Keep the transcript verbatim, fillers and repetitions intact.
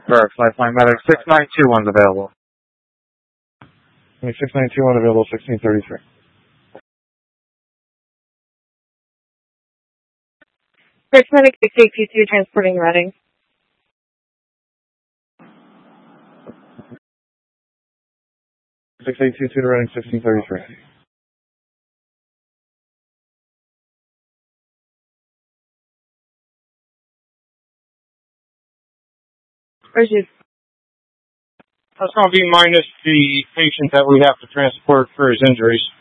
Correct. Lifeline medic six nine two one's available. six nine two one available, sixteen thirty-three. First medic six eight two two transporting Reading. six eight two two to Reading, sixteen thirty-three. Urges. That's going to be minus the patient that we have to transport for his injuries.